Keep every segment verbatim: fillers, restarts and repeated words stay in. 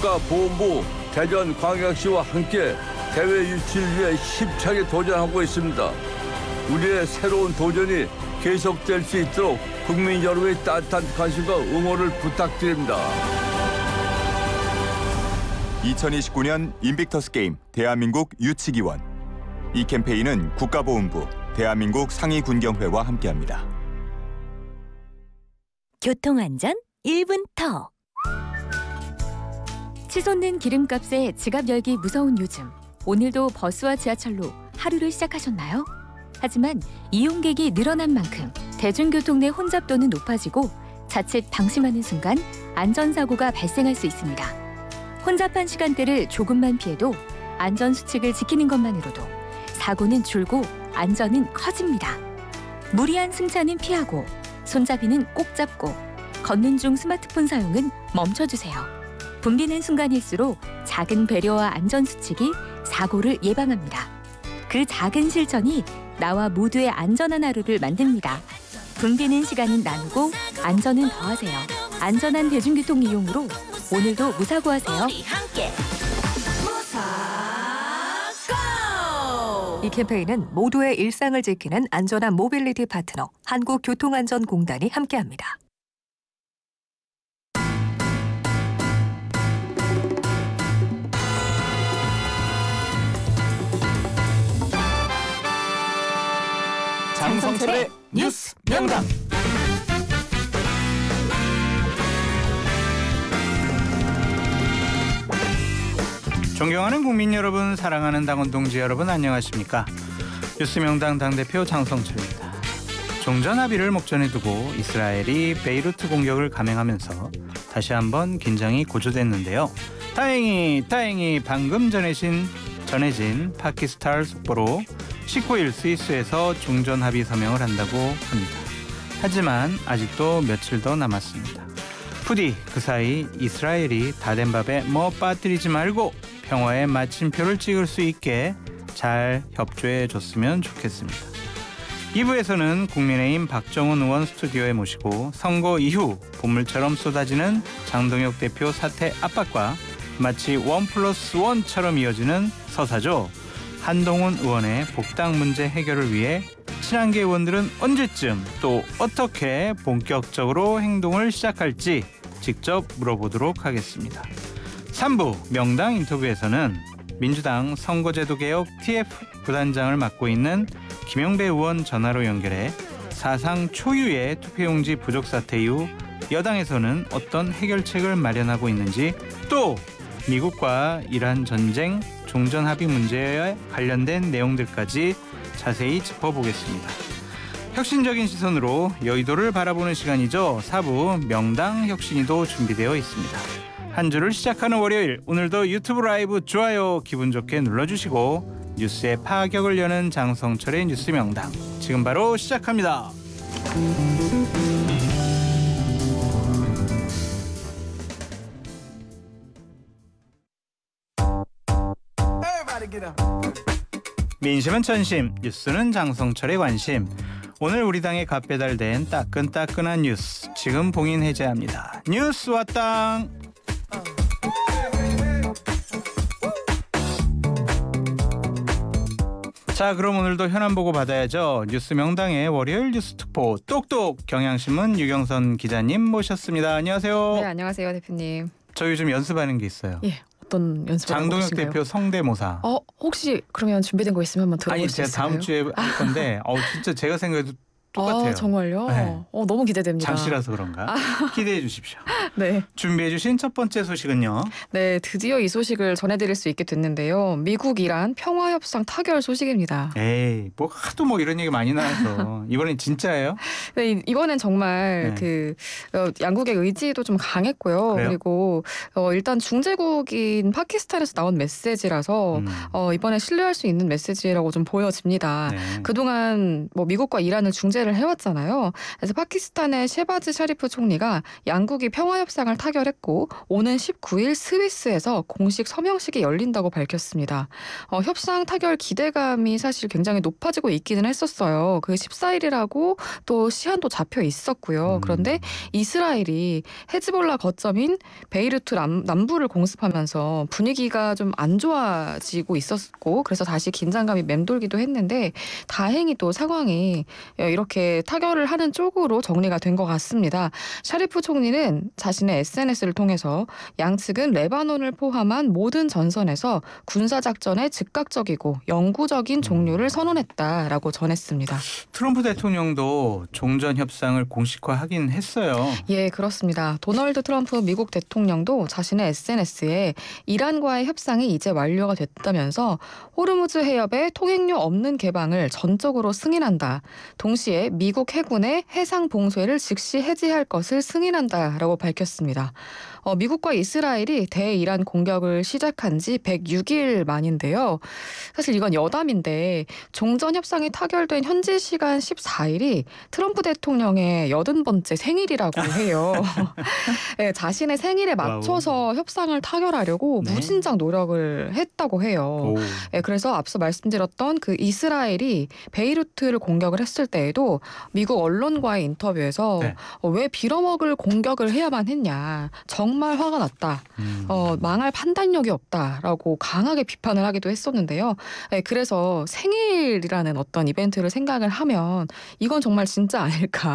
국가보훈부 대전광역시와 함께 대회 유치를 위해 힘차게 도전하고 있습니다. 우리의 새로운 도전이 계속될 수 있도록 국민 여러분의 따뜻한 관심과 응원을 부탁드립니다. 이천이십구 년 인빅터스 게임 대한민국 유치기원. 이 캠페인은 국가보훈부, 대한민국 상위군경회와 함께합니다. 교통안전 일 분 더. 치솟는 기름값에 지갑 열기 무서운 요즘. 오늘도 버스와 지하철로 하루를 시작하셨나요? 하지만 이용객이 늘어난 만큼 대중교통 내 혼잡도는 높아지고 자칫 방심하는 순간 안전사고가 발생할 수 있습니다. 혼잡한 시간대를 조금만 피해도 안전수칙을 지키는 것만으로도 사고는 줄고 안전은 커집니다. 무리한 승차는 피하고 손잡이는 꼭 잡고 걷는 중 스마트폰 사용은 멈춰주세요. 붐비는 순간일수록 작은 배려와 안전수칙이 사고를 예방합니다. 그 작은 실천이 나와 모두의 안전한 하루를 만듭니다. 붐비는 시간은 나누고 안전은 더하세요. 안전한 대중교통 이용으로 오늘도 무사고하세요. 이 캠페인은 모두의 일상을 지키는 안전한 모빌리티 파트너 한국교통안전공단이 함께합니다. 장성철의 뉴스 명당. 존경하는 국민 여러분, 사랑하는 당원 동지 여러분, 안녕하십니까? 뉴스 명당 당대표 장성철입니다. 종전 합의를 목전에 두고 이스라엘이 베이루트 공격을 감행하면서 다시 한번 긴장이 고조됐는데요. 다행히 다행히 방금 전해진, 전해진 파키스탄 속보로 십구 일 스위스에서 종전 합의 서명을 한다고 합니다. 하지만 아직도 며칠 더 남았습니다. 부디 그 사이 이스라엘이 다 된 밥에 뭐 빠뜨리지 말고 평화의 마침표를 찍을 수 있게 잘 협조해 줬으면 좋겠습니다. 이 부에서는 국민의힘 박정훈 의원 스튜디오에 모시고 선거 이후 보물처럼 쏟아지는 장동혁 대표 사퇴 압박과 마치 원 플러스 원처럼 이어지는 서사죠. 한동훈 의원의 복당 문제 해결을 위해 친한계 의원들은 언제쯤 또 어떻게 본격적으로 행동을 시작할지 직접 물어보도록 하겠습니다. 삼 부 명당 인터뷰에서는 민주당 선거제도개혁 티에프 부단장을 맡고 있는 김영배 의원 전화로 연결해 사상 초유의 투표용지 부족 사태 이후 여당에서는 어떤 해결책을 마련하고 있는지, 또 미국과 이란 전쟁 종전 합의 문제에 관련된 내용들까지 자세히 짚어보겠습니다. 혁신적인 시선으로 여의도를 바라보는 시간이죠. 사 부 명당 혁신이도 준비되어 있습니다. 한 주를 시작하는 월요일, 오늘도 유튜브 라이브 좋아요 기분 좋게 눌러주시고 뉴스의 파격을 여는 장성철의 뉴스 명당 지금 바로 시작합니다. 민심은 천심, 뉴스는 장성철의 관심. 오늘 우리 당에 갓 배달된 따끈따끈한 뉴스 지금 봉인 해제합니다. 뉴스 왔당. 자, 그럼 오늘도 현안 보고 받아야죠. 뉴스 명당의 월요일 뉴스 특보 똑똑 경향신문 유경선 기자님 모셨습니다. 안녕하세요. 네, 안녕하세요 대표님. 저 요즘 연습하는 게 있어요. 예, 어떤 연습하는 장동혁 것인가요? 대표 성대모사. 어, 혹시 그러면 준비된 거 있으면 한번 들어볼 아니, 수 제가 있을까요? 다음 주에 할 건데 어, 진짜 제가 생각해도 똑같아요. 아, 정말요? 네. 어, 너무 기대됩니다. 장시라서 그런가? 아. 기대해 주십시오. 네. 준비해 주신 첫 번째 소식은요. 네, 드디어 이 소식을 전해드릴 수 있게 됐는데요. 미국 이란 평화협상 타결 소식입니다. 에이, 뭐 하도 뭐 이런 얘기 많이 나와서 이번엔 진짜예요? 네, 이번엔 정말 네. 그 어, 양국의 의지도 좀 강했고요. 그래요? 그리고 어, 일단 중재국인 파키스탄에서 나온 메시지라서 음. 어, 이번에 신뢰할 수 있는 메시지라고 좀 보여집니다. 네. 그동안 뭐 미국과 이란을 중재 견제를 해왔잖아요. 그래서 파키스탄의 셰바즈 샤리프 총리가 양국이 평화협상을 타결했고 오는 십구 일 스위스에서 공식 서명식이 열린다고 밝혔습니다. 어, 협상 타결 기대감이 사실 굉장히 높아지고 있기는 했었어요. 그 십사 일이라고 또 시한도 잡혀 있었고요. 그런데 이스라엘이 헤즈볼라 거점인 베이루트 남, 남부를 공습하면서 분위기가 좀 안 좋아지고 있었고 그래서 다시 긴장감이 맴돌기도 했는데 다행히 또 상황이 이렇게 타결을 하는 쪽으로 정리가 된 것 같습니다. 샤리프 총리는 자신의 에스엔에스를 통해서 양측은 레바논을 포함한 모든 전선에서 군사작전의 즉각적이고 영구적인 종료를 선언했다라고 전했습니다. 트럼프 대통령도 종전 협상을 공식화하긴 했어요. 예, 그렇습니다. 도널드 트럼프 미국 대통령도 자신의 에스엔에스에 이란과의 협상이 이제 완료가 됐다면서 호르무즈 해협의 통행료 없는 개방을 전적으로 승인한다. 동시에 미국 해군의 해상 봉쇄를 즉시 해제할 것을 승인한다라고 밝혔습니다. 어, 미국과 이스라엘이 대이란 공격을 시작한 지 백육 일 만인데요. 사실 이건 여담인데 종전 협상이 타결된 현지 시간 십사 일이 트럼프 대통령의 여든 번째 생일이라고 해요. 네, 자신의 생일에 맞춰서 와우. 협상을 타결하려고 네. 무진장 노력을 했다고 해요. 네, 그래서 앞서 말씀드렸던 그 이스라엘이 베이루트를 공격을 했을 때에도 미국 언론과의 인터뷰에서 네. 어, 왜 빌어먹을 공격을 해야만 했냐. 정말 화가 났다. 음. 어, 망할 판단력이 없다라고 강하게 비판을 하기도 했었는데요. 네, 그래서 생일이라는 어떤 이벤트를 생각을 하면 이건 정말 진짜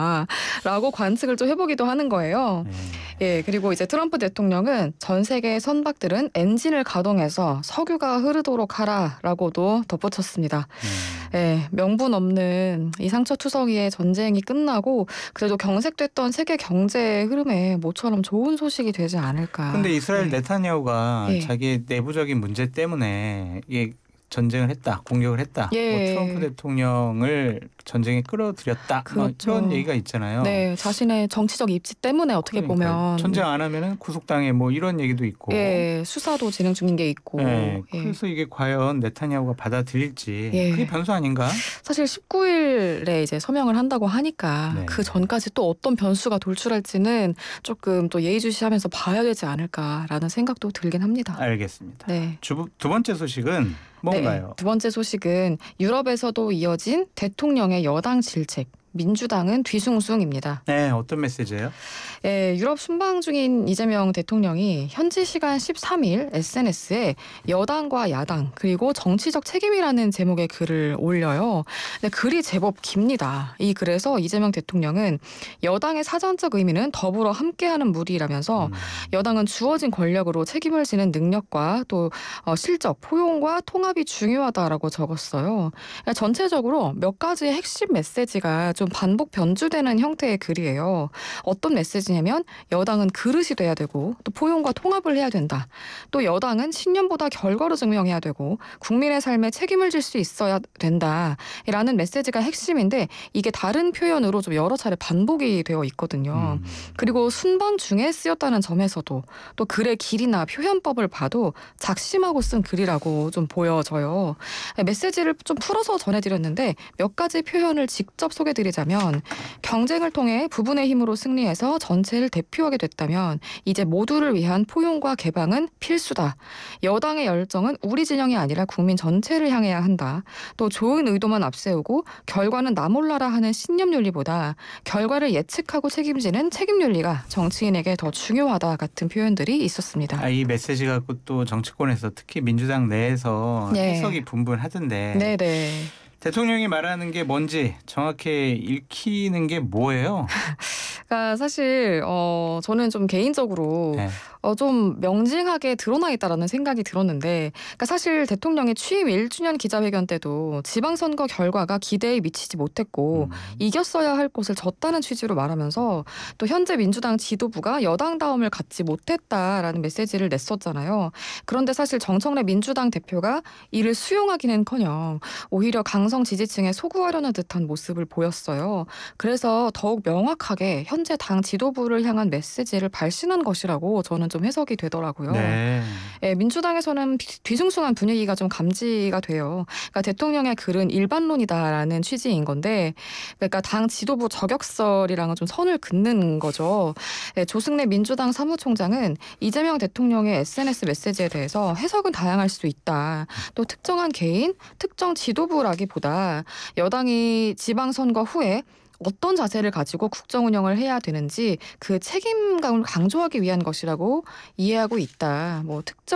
아닐까라고 관측을 좀 해보기도 하는 거예요. 음. 예, 그리고 이제 트럼프 대통령은 전 세계 선박들은 엔진을 가동해서 석유가 흐르도록 하라라고도 덧붙였습니다. 음. 예, 명분 없는 이 상처투성이의 전쟁이 끝나고 그래도 경색됐던 세계 경제 흐름에 모처럼 좋은 소식이 되지 않을까. 근데 이스라엘 네. 네타냐후가 예. 자기 내부적인 문제 때문에 이게 전쟁을 했다, 공격을 했다. 예. 뭐 트럼프 대통령을 전쟁에 끌어들였다. 그렇죠. 뭐 이런 얘기가 있잖아요. 네, 자신의 정치적 입지 때문에 어떻게 그러니까요. 보면 전쟁 안 하면은 구속당해 뭐 이런 얘기도 있고. 예, 수사도 진행 중인 게 있고. 네, 예. 그래서 이게 과연 네타냐후가 받아들일지 예. 그게 변수 아닌가? 사실 십구 일에 이제 서명을 한다고 하니까 네. 그 전까지 또 어떤 변수가 돌출할지는 조금 또 예의주시하면서 봐야 되지 않을까라는 생각도 들긴 합니다. 알겠습니다. 네. 주, 두 번째 소식은 뭔가요? 네, 두 번째 소식은 유럽에서도 이어진 대통령의 여당 질책. 민주당은 뒤숭숭입니다. 네, 어떤 메시지예요? 예, 유럽 순방 중인 이재명 대통령이 현지 시간 십삼 일 에스엔에스에 여당과 야당 그리고 정치적 책임이라는 제목의 글을 올려요. 근데 글이 제법 깁니다. 이 글에서 이재명 대통령은 여당의 사전적 의미는 더불어 함께하는 무리라면서 음. 여당은 주어진 권력으로 책임을 지는 능력과 또 어, 실적, 포용과 통합이 중요하다라고 적었어요. 그러니까 전체적으로 몇 가지의 핵심 메시지가 좀 반복 변주되는 형태의 글이에요. 어떤 메시지냐면 여당은 그릇이 돼야 되고 또 포용과 통합을 해야 된다. 또 여당은 신념보다 결과로 증명해야 되고 국민의 삶에 책임을 질 수 있어야 된다라는 메시지가 핵심인데 이게 다른 표현으로 좀 여러 차례 반복이 되어 있거든요. 음. 그리고 순방 중에 쓰였다는 점에서도 또 글의 길이나 표현법을 봐도 작심하고 쓴 글이라고 좀 보여져요. 메시지를 좀 풀어서 전해드렸는데 몇 가지 표현을 직접 소개드리자면 경쟁을 통해 부분의 힘으로 승리해서 전체를 대표하게 됐다면 이제 모두를 위한 포용과 개방은 필수다. 여당의 열정은 우리 진영이 아니라 국민 전체를 향해야 한다. 또 좋은 의도만 앞세우고 결과는 나 몰라라 하는 신념윤리보다 결과를 예측하고 책임지는 책임윤리가 정치인에게 더 중요하다 같은 표현들이 있었습니다. 아, 이 메시지 갖고 또 정치권에서 특히 민주당 내에서 네. 해석이 분분하던데 네네. 대통령이 말하는 게 뭔지 정확히 읽히는 게 뭐예요? 그러니까 사실 어, 저는 좀 개인적으로 네. 어, 좀 명징하게 드러나 있다라는 생각이 들었는데 그러니까 사실 대통령이 취임 일 주년 기자회견 때도 지방선거 결과가 기대에 미치지 못했고 음. 이겼어야 할 곳을 졌다는 취지로 말하면서 또 현재 민주당 지도부가 여당다움을 갖지 못했다라는 메시지를 냈었잖아요. 그런데 사실 정청래 민주당 대표가 이를 수용하기는커녕 오히려 강성 지지층에 소구하려는 듯한 모습을 보였어요. 그래서 더욱 명확하게 현재 당 지도부를 향한 메시지를 발신한 것이라고 저는 좀 해석이 되더라고요. 네. 예, 민주당에서는 비- 뒤숭숭한 분위기가 좀 감지가 돼요. 그러니까 대통령의 글은 일반론이다라는 취지인 건데, 그러니까 당 지도부 저격설이랑은 좀 선을 긋는 거죠. 예, 조승래 민주당 사무총장은 이재명 대통령의 에스엔에스 메시지에 대해서 해석은 다양할 수 있다. 또 특정한 개인, 특정 지도부라기보다 여당이 지방선거 후에 어떤 자세를 가지고 국정 운영을 해야 되는지 그 책임감을 강조하기 위한 것이라고 이해하고 있다. 뭐 특정